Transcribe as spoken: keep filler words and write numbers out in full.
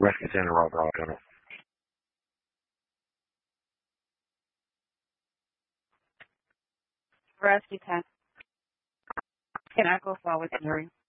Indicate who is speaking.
Speaker 1: Rescue Center, Robert O'Connor.
Speaker 2: Rescue ten. Can I go forward, Jerry?